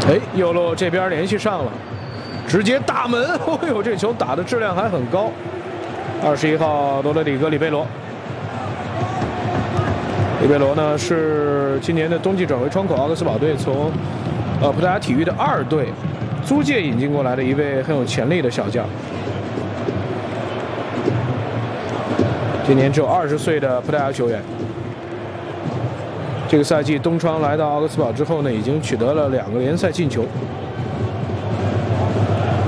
哎，右路这边连续上了，直接大门！哦呦，这球打的质量还很高。21号罗德里戈·里贝罗，里贝罗呢是今年的冬季转会窗口奥格斯堡队从葡萄牙体育的2队租借引进过来的一位很有潜力的小将。今年只有20岁的葡萄牙球员。这个赛季冬窗来到奥格斯堡之后呢，已经取得了2个联赛进球。